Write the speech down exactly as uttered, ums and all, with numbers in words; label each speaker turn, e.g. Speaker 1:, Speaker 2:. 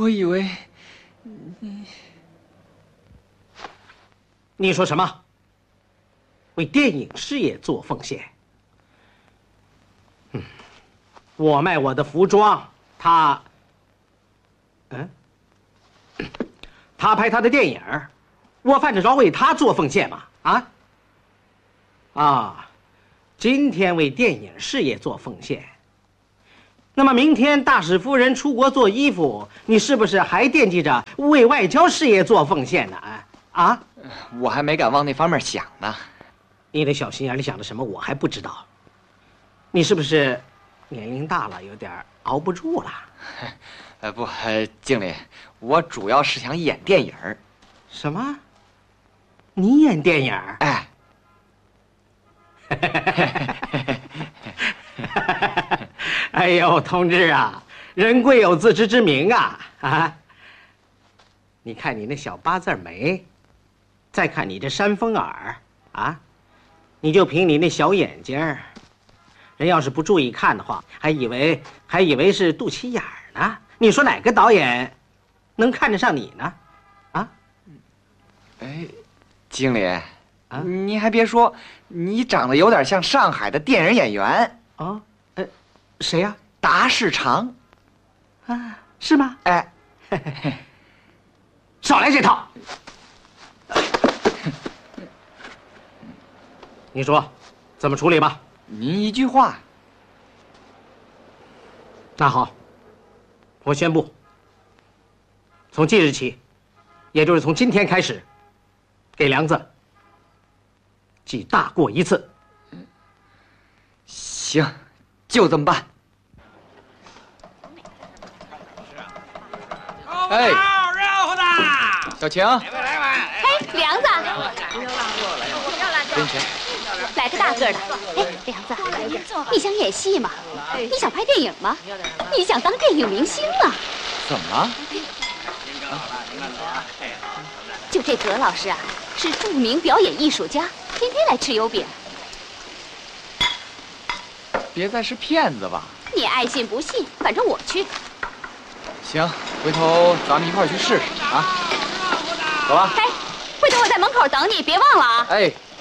Speaker 1: 我以为你……
Speaker 2: 你说什么？为电影事业做奉献？嗯，我卖我的服装，他……嗯，他拍他的电影，我犯得着为他做奉献吗？啊？啊，今天为电影事业做奉献。 那么明天大使夫人出国做衣服，你是不是还惦记着为外交事业做奉献呢？啊啊！
Speaker 1: 我还没敢往那方面想呢。
Speaker 2: 你的小心眼里想的什么，我还不知道。你是不是年龄大了，有点熬不住了？
Speaker 1: 呃，不，呃，经理，我主要是想演电影。
Speaker 2: 什么？你演电影？
Speaker 1: 哎。
Speaker 2: 哎呦，同志啊，人贵有自知之明啊啊！你看你那小八字眉，再看你这山峰耳啊，你就凭你那小眼睛，人要是不注意看的话，还以为还以为是肚脐眼儿呢。你说哪个导演能看得上你呢？啊？
Speaker 1: 哎，经理，啊，你还别说，你长得有点像上海的电影演员
Speaker 2: 啊。 谁呀？
Speaker 1: 达世长，
Speaker 2: 啊，是吗？
Speaker 1: 哎，
Speaker 2: 少来这套！你说怎么处理吧？
Speaker 1: 您一句话。
Speaker 2: 那好，我宣布，从即日起，也就是从今天开始，给梁子记大过一次。
Speaker 1: 行，就这么办。 哎，
Speaker 3: 热乎的，
Speaker 1: 小晴，
Speaker 3: 来吧来吧。
Speaker 4: 哎，梁子，
Speaker 1: 跟谁？
Speaker 4: 来个大个的。哎，梁子，你想演戏吗？你想拍电影吗？你想当电影明星啊？
Speaker 1: 怎么了？
Speaker 4: 就这葛老师啊，是著名表演艺术家，天天来吃油饼。
Speaker 1: 别再是骗子吧？
Speaker 4: 你爱信不信，反正我去。
Speaker 1: 行，回头咱们一块儿去试试啊！走吧。
Speaker 4: 哎，回头我在门口等你，别忘了啊！
Speaker 1: 哎，